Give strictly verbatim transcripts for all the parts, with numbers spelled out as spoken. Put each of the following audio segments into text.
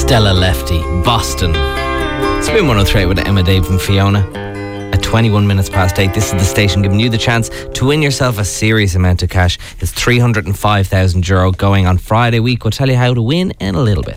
Stella Lefty, Boston. It's been one oh three with Emma, Dave and Fiona. At twenty-one minutes past eight, this is the station giving you the chance to win yourself a serious amount of cash. It's three hundred five thousand euro going on Friday week. We'll tell you how to win in a little bit.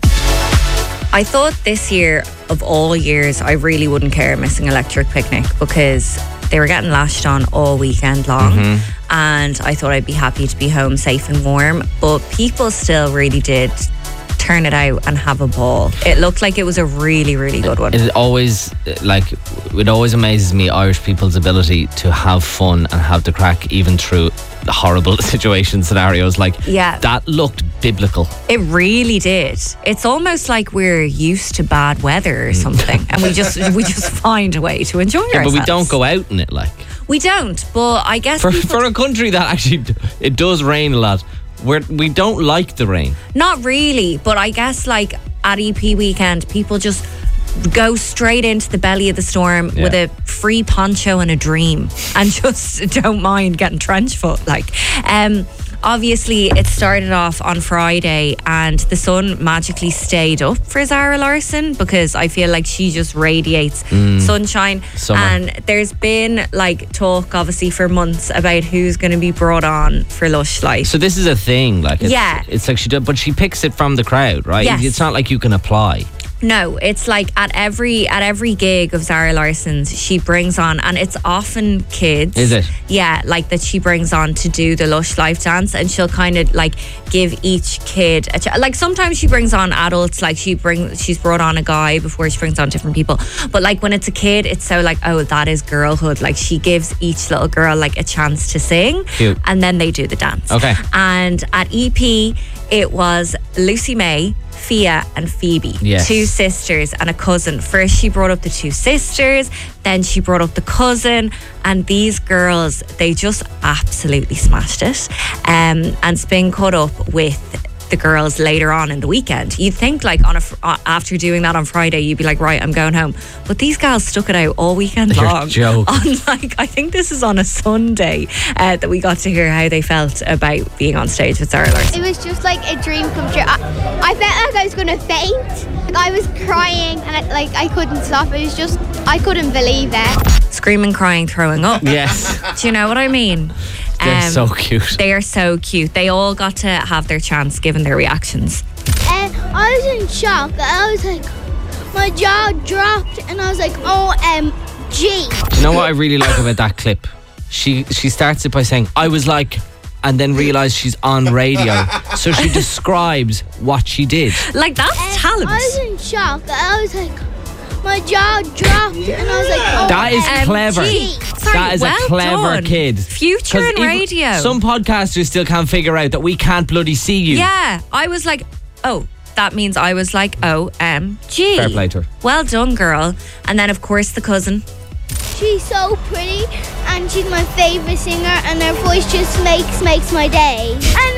I thought this year, of all years, I really wouldn't care missing Electric Picnic because they were getting lashed on all weekend long. Mm-hmm. And I thought I'd be happy to be home safe and warm. But people still really did turn it out and have a ball. It looked like it was a really, really good one. It always, like, it always amazes me, Irish people's ability to have fun and have the crack even through horrible situation scenarios. Like, yeah. That looked biblical. It really did. It's almost like we're used to bad weather or something, and we just we just find a way to enjoy yeah, ourselves. But we don't go out in it, like. We don't, but I guess for, people... for a country that actually it does rain a lot. We're, we don't like the rain. Not really, but I guess like at E P weekend, people just go straight into the belly of the storm yeah. with a free poncho and a dream and just don't mind getting trench foot. Like, um, obviously it started off on Friday and the sun magically stayed up for Zara Larsson because I feel like she just radiates mm. sunshine. Summer. And there's been like talk obviously for months about who's going to be brought on for Lush Life. So this is a thing, like it's, yeah. it's like she does, but she picks it from the crowd, right? Yes. It's not like you can apply. No, it's like at every at every gig of Zara Larsson's, she brings on, and it's often kids. Is it? Yeah, like that she brings on to do the Lush Life dance, and she'll kind of like give each kid a ch- like sometimes she brings on adults, like she brings she's brought on a guy before she brings on different people. But like when it's a kid, it's so like, oh, that is girlhood. Like she gives each little girl like a chance to sing. Cute. And then they do the dance. Okay. And at E P, it was Lucy May, Fia and Phoebe, yes. two sisters and a cousin. First she brought up the two sisters, then she brought up the cousin, and these girls, they just absolutely smashed it. Um, and Spin caught up with the girls later on in the weekend. You'd think like on a uh, after doing that on Friday, you'd be like, right, I'm going home. But these gals stuck it out all weekend You're long. joking. On like, I think this is on a Sunday uh, that we got to hear how they felt about being on stage with Zara Larsson. It was just like a dream come true. I, I felt like I was going to faint. Like I was crying and I, like I couldn't stop. It was just, I couldn't believe it. Screaming, crying, throwing up. Yes. Do you know what I mean? They're um, so cute. They are so cute. They all got to have their chance given their reactions. And I was in shock. I was like, my jaw dropped and I was like, O M G. Do you know what I really like about that clip? She she starts it by saying, I was like, and then realised she's on radio. So she describes what she did. Like, that's and talent. I was in shock. I was like, my jaw dropped and I was like, oh, that is M G. clever. Sorry, that is well a clever done. kid. Future in radio. Some podcasters still can't figure out that we can't bloody see you. Yeah, I was like, oh, that means I was like, O M G. Fair play to her. Well done, girl. And then, of course, the cousin. She's so pretty and she's my favourite singer and her voice just makes makes my day. A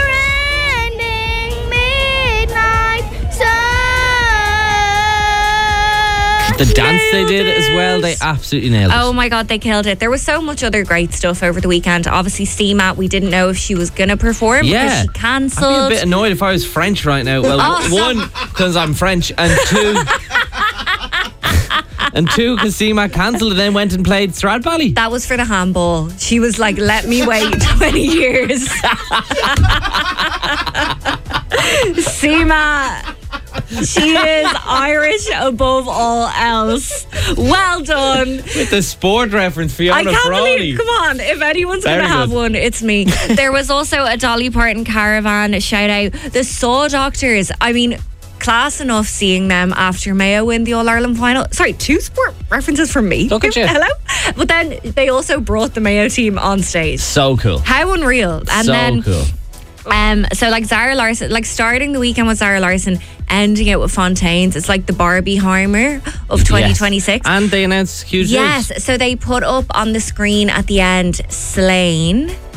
never-ending midnight sun. The dance they did as well, they absolutely nailed it. Oh my God, they killed it. There was so much other great stuff over the weekend. Obviously, Steema, we didn't know if she was going to perform yeah. because she cancelled. I'd be a bit annoyed if I was French right now. Well, Oh. one, because I'm French, and two... And two, because Seema cancelled and then went and played Stradbally. That was for the handball. She was like, let me wait twenty years. Seema, she is Irish above all else. Well done. With the sport reference, Fiona I can't Ferrari. believe, come on, if anyone's going to Very have good. one, it's me. There was also a Dolly Parton caravan shout out. The Saw Doctors, I mean, class enough seeing them after Mayo win the All-Ireland final. Sorry, two sport references from me. Look at you. Hello? But then they also brought the Mayo team on stage. So cool. How unreal. And so then, cool. Um, so like Zara Larsson, like starting the weekend with Zara Larsson, ending it with Fontaines. It's like the Barbie Heimer of twenty twenty-six. Yes. And they announced huge Yes, news. so they put up on the screen at the end, Slain.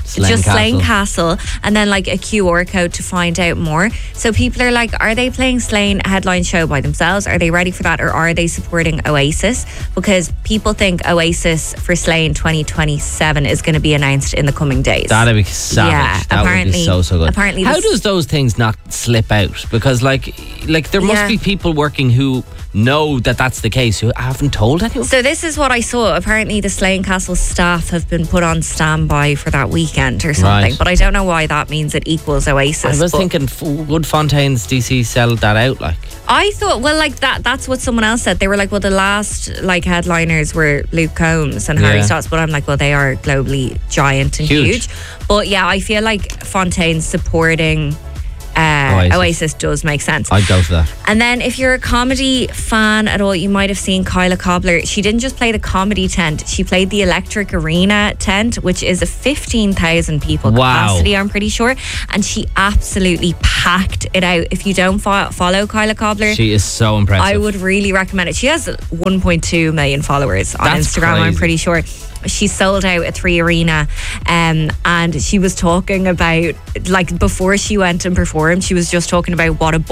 Slane just Slane Castle. Castle, and then like a Q R code to find out more. So people are like, are they playing Slane headline show by themselves? Are they ready for that, or are they supporting Oasis? Because people think Oasis for Slane twenty twenty-seven is going to be announced in the coming days. That'd be savage. Yeah, that apparently, would be so so good. Apparently, how this- does those things not slip out? Because like, like there must Yeah. be people working who know that that's the case who haven't told anyone. So this is what I saw. Apparently the Slane Castle staff have been put on standby for that weekend or something. Right. But I don't know why that means it equals Oasis. I was but thinking, f- would Fontaine's D C sell that out? Like, I thought, well, like that. That's what someone else said. They were like, well, the last like headliners were Luke Combs and Harry Yeah. Styles. But I'm like, well, they are globally giant and Huge. huge. But yeah, I feel like Fontaine's supporting uh, Oasis. Oasis does make sense. I'd go for that. And then if you're a comedy fan at all, you might have seen Kyla Cobbler. She didn't just play the comedy tent, she played the Electric Arena tent, which is a fifteen thousand people Wow. capacity, I'm pretty sure. And she absolutely packed it out. If you don't fo- follow Kyla Cobbler, She is so impressive. I would really recommend it. She has one point two million followers on That's Instagram, I'm crazy. pretty sure. She sold out at Three Arena, um, and she was talking about, like, before she went and performed, she was just talking about what a